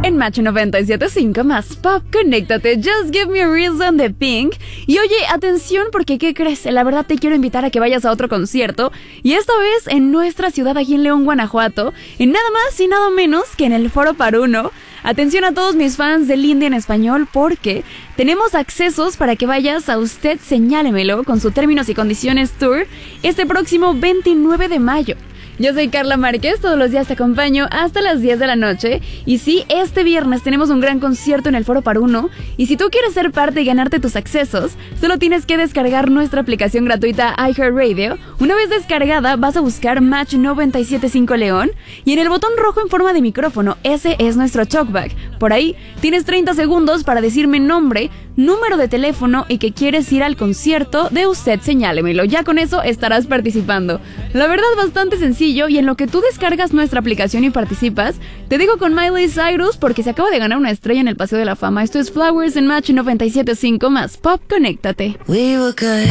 En Match 97.5 más Pop, conéctate, Just Give Me a Reason de Pink. Y oye, atención, porque ¿qué crees? La verdad te quiero invitar a que vayas a otro concierto, y esta vez en nuestra ciudad, aquí en León, Guanajuato, en nada más y nada menos que en el Foro Paruno. Atención a todos mis fans del indie en español, porque tenemos accesos para que vayas a Usted Señálemelo con su términos y condiciones tour este próximo 29 de mayo. Yo soy Carla Márquez, todos los días te acompaño hasta las 10 de la noche. Y sí, este viernes tenemos un gran concierto en el Foro Paruno. Y si tú quieres ser parte y ganarte tus accesos, solo tienes que descargar nuestra aplicación gratuita iHeartRadio. Una vez descargada, vas a buscar Match 97.5 León, y en el botón rojo en forma de micrófono, ese es nuestro talkback. Por ahí tienes 30 segundos para decirme nombre, número de teléfono y que quieres ir al concierto de Usted Señálemelo. Ya con eso estarás participando. La verdad, bastante sencillo, y en lo que tú descargas nuestra aplicación y participas, te digo con Miley Cyrus, porque se acaba de ganar una estrella en el Paseo de la Fama. Esto es Flowers en Match 97.5 más Pop, conéctate. We were good.